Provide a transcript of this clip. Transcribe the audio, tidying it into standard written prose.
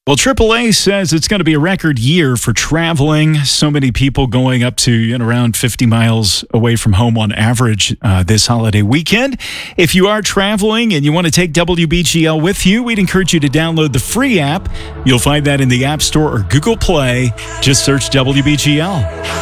Well, AAA says it's going to be a record year for traveling. So many people going up to around 50 miles away from home on average this holiday weekend. If you are traveling and you want to take WBGL with you, we'd encourage you to download the free app. You'll find that in the App Store or Google Play. Just search WBGL.